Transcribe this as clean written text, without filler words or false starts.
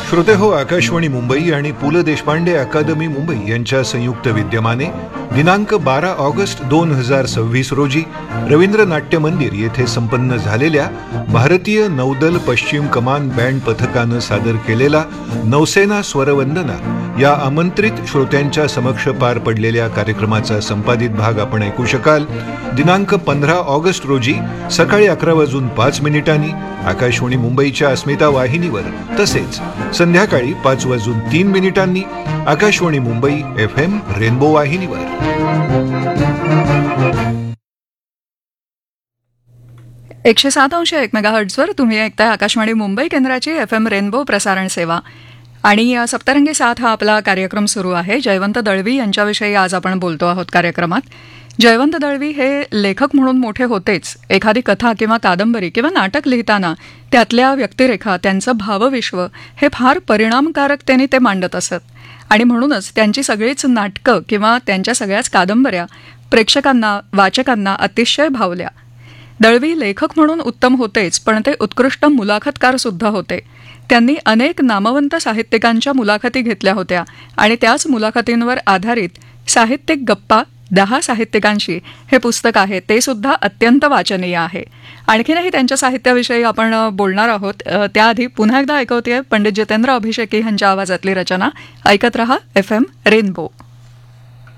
श्रोते हो, आकाशवाणी मुंबई आणि पु ल देशपांडे अकादमी मुंबई यांच्या संयुक्त विद्यमाने दिनांक 12 ऑगस्ट 2026 रोजी रवींद्र नाट्य मंदिर येथे संपन्न झालेल्या भारतीय नौदल पश्चिम कमान बँड पथकानं सादर केलेला नौसेना स्वरवंदना या आमंत्रित श्रोत्यांच्या समक्ष पार पडलेल्या कार्यक्रमाचा संपादित भाग आपण ऐकू शकाल. दिनांक 15 ऑगस्ट रोजी सकाळी 11:05 आकाशवाणी मुंबईच्या अस्मिता वाहिनीवर, तसेच संध्याकाळी 5:03 आकाशवाणी मुंबई FM रेनबो वाहिनीवर. 107.1 मेगाहर्ट्झवर तुम्ही ऐकताय आकाशवाणी मुंबई केंद्राची FM रेनबो प्रसारण सेवा. आणि या सप्तरंगी साथ हा आपला कार्यक्रम सुरू आहे. जयवंत दळवी यांच्याविषयी आज आपण बोलतो आहोत कार्यक्रमात. जयवंत दळवी हे लेखक म्हणून मोठे होतेच. एखादी कथा किंवा कादंबरी किंवा नाटक लिहिताना त्यातल्या व्यक्तिरेखा, त्यांचं भावविश्व हे फार परिणामकारकतेने ते मांडत असत. आणि म्हणूनच त्यांची सगळीच नाटकं किंवा त्यांच्या सगळ्याच कादंबऱ्या प्रेक्षकांना, वाचकांना अतिशय भावल्या. दळवी लेखक म्हणून उत्तम होतेच, पण ते उत्कृष्ट मुलाखतकार सुद्धा होते. त्यांनी अनेक नामवंत साहित्यिकांच्या मुलाखती घेतल्या होत्या आणि त्याच मुलाखतींवर आधारित साहित्यिक गप्पा 10 साहित्यिकांशी हे पुस्तक आहे. ते सुद्धा अत्यंत वाचनीय आहे. आणखीनही त्यांच्या साहित्याविषयी आपण बोलणार आहोत. त्याआधी पुन्हा एकदा ऐकवतेय पंडित जितेंद्र अभिषेकी यांच्या आवाजातली रचना. ऐकत रहा FM रेनबो.